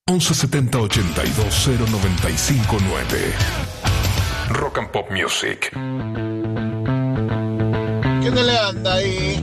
1170 82 0959. Rock and Pop Music. ¿Qué te le anda ahí?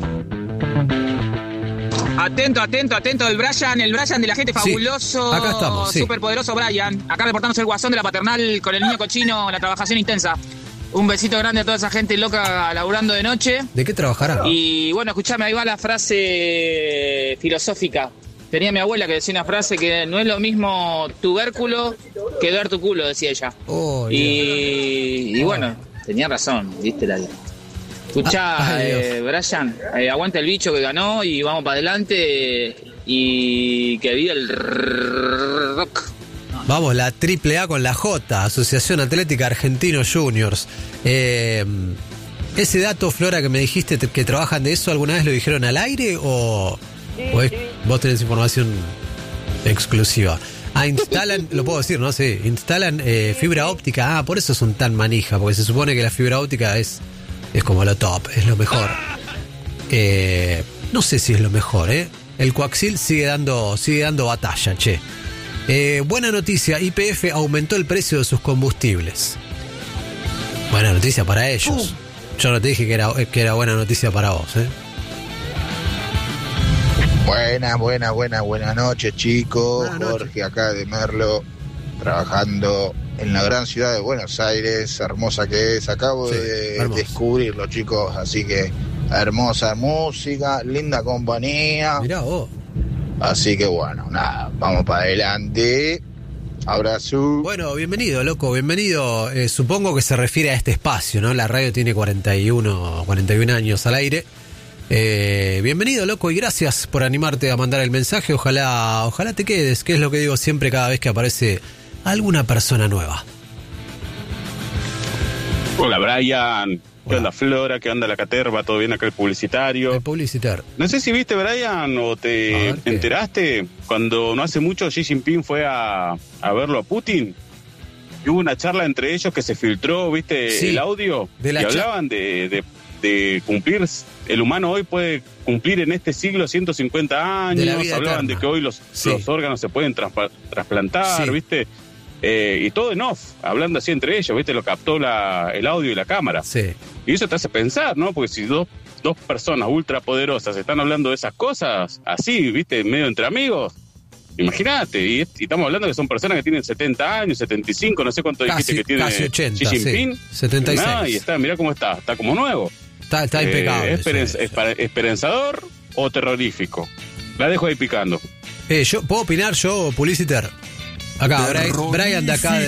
Atento, el Brian de la gente fabuloso. Sí, acá estamos, sí. Superpoderoso Brian. Acá reportándose el guasón de la paternal con el niño cochino, la trabajación intensa. Un besito grande a toda esa gente loca laburando de noche. ¿De qué trabajará? Y bueno, escuchame, ahí va la frase filosófica. Tenía mi abuela que decía una frase que no es lo mismo tubérculo que doler tu culo, decía ella. Oh, y bueno, tenía razón, viste la... Escuchá, Brian, aguanta el bicho que ganó y vamos para adelante y que viva el rock. Vamos, la AAA con la J, Asociación Atlética Argentino Juniors. Ese dato, Flora, que me dijiste que trabajan de eso, ¿alguna vez lo dijeron al aire o vos tenés información exclusiva? Instalan, lo puedo decir, ¿no? Sí, instalan fibra óptica. Por eso son tan manija, porque se supone que la fibra óptica es como lo top, es lo mejor. No sé si es lo mejor, ¿eh? El coaxil sigue dando batalla, che. Buena noticia, YPF aumentó el precio de sus combustibles. Buena noticia para ellos. Yo no te dije que era buena noticia para vos, ¿eh? Buenas noches, chicos. Buenas noches. Jorge acá de Merlo, trabajando en la gran ciudad de Buenos Aires, hermosa que es. Acabo de descubrirlo, chicos, así que hermosa música, linda compañía. Mirá vos. Así que bueno, nada, vamos para adelante. Abrazo. Bueno, bienvenido, loco, bienvenido. Supongo que se refiere a este espacio, ¿no? La radio tiene 41 años al aire. Bienvenido, loco, y gracias por animarte a mandar el mensaje. Ojalá te quedes, que es lo que digo siempre cada vez que aparece alguna persona nueva. Hola, Brian. ¿Qué onda, Flora? ¿Qué onda, la caterva? ¿Todo bien acá el publicitario? El publicitar. No sé si viste, Brian, o te enteraste cuando no hace mucho Xi Jinping fue a verlo a Putin. Y hubo una charla entre ellos que se filtró, ¿viste? Sí, el audio. Y hablaban de cumplir. El humano hoy puede cumplir en este siglo 150 años. Hablaban eterna. De que hoy los órganos se pueden trasplantar, ¿viste? Y todo en off, hablando así entre ellos, ¿viste? Lo captó el audio y la cámara. Sí. Y eso te hace pensar, ¿no? Porque si dos personas ultrapoderosas están hablando de esas cosas, así, ¿viste? Medio entre amigos, imagínate. Y estamos hablando que son personas que tienen 70 años, 75, no sé cuánto dijiste que tiene casi 80, Xi Jinping. Sí. 76. Y está, mirá cómo está como nuevo. Está impecable. ¿Es esperanzador o terrorífico? La dejo ahí picando. ¿Yo puedo opinar yo, Publiciter? Acá, Brian de acá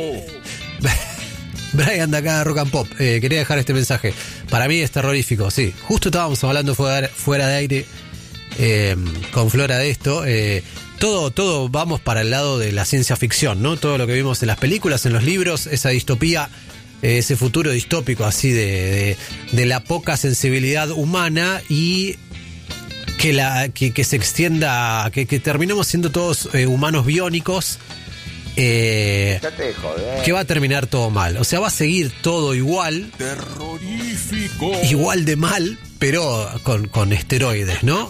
Brian de acá de Rock and Pop. Quería dejar este mensaje. Para mí es terrorífico, sí. Justo estábamos hablando fuera de aire con Flora de esto. Todo vamos para el lado de la ciencia ficción, ¿no? Todo lo que vimos en las películas, en los libros, esa distopía, ese futuro distópico así de la poca sensibilidad humana y que se extienda, que terminemos siendo todos humanos biónicos. Que va a terminar todo mal. O sea, va a seguir todo igual. Terrorífico. Igual de mal, pero con esteroides, ¿no?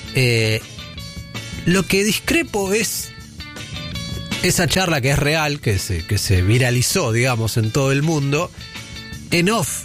Lo que discrepo es esa charla que es real, que se viralizó, digamos, en todo el mundo. En off.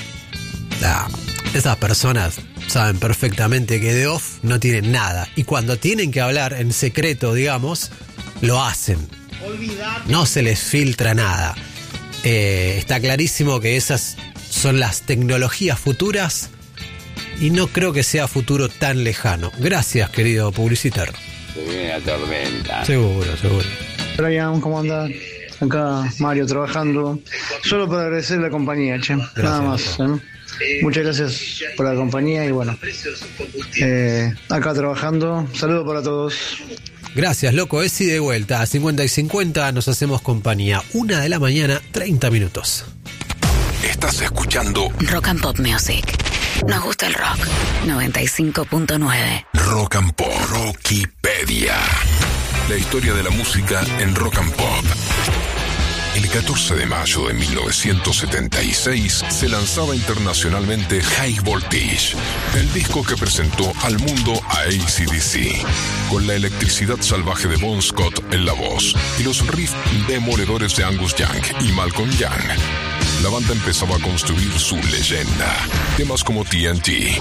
Esas personas saben perfectamente que de off no tienen nada. Y cuando tienen que hablar en secreto, digamos, lo hacen. No se les filtra nada. Está clarísimo que esas son las tecnologías futuras y no creo que sea futuro tan lejano. Gracias, querido publicitar. Se viene la tormenta. Seguro. Brian, ¿cómo andás? Acá Mario trabajando. Solo para agradecer la compañía, che. Gracias, nada más. Muchas gracias por la compañía y bueno, acá trabajando. Saludos para todos. Gracias, loco. Es y de vuelta. A 50 y 50 nos hacemos compañía. 1 de la mañana, 30 minutos. Estás escuchando Rock and Pop Music. Nos gusta el rock. 95.9. Rock and Pop. Rockipedia. La historia de la música en Rock and Pop. El 14 de mayo de 1976 se lanzaba internacionalmente High Voltage, el disco que presentó al mundo a AC/DC, con la electricidad salvaje de Bon Scott en la voz y los riffs demoledores de Angus Young y Malcolm Young. La banda empezaba a construir su leyenda. Temas como TNT,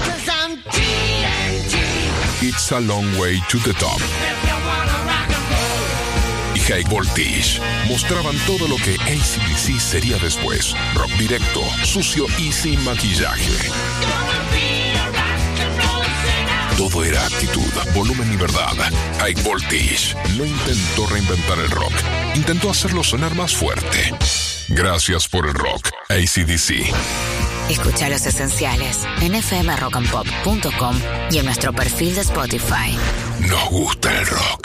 It's a Long Way to the Top y High Voltage mostraban todo lo que AC/DC sería después. Rock directo, sucio y sin maquillaje. Todo era actitud, volumen y verdad. High Voltage no intentó reinventar el rock, intentó hacerlo sonar más fuerte. Gracias por el rock, AC/DC. Escucha Los Esenciales en fmrockandpop.com y en nuestro perfil de Spotify. Nos gusta el rock.